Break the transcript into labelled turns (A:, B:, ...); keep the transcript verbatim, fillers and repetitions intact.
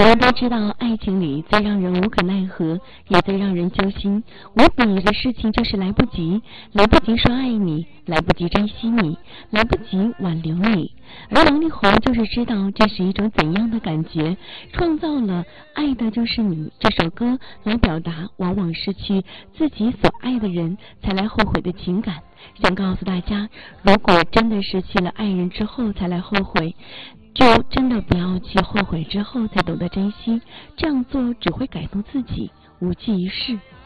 A: 我们都知道，爱情里最让人无可奈何，也最让人揪心。无比的事情就是来不及，来不及说爱你，来不及珍惜你，来不及挽留你。而王力宏就是知道这是一种怎样的感觉，创造了《爱的就是你》这首歌，来表达往往失去自己所爱的人才来后悔的情感。想告诉大家，如果真的失去了爱人之后才来后悔，就真的不要去后悔之后才懂得珍惜，这样做只会感动自己，无济于事。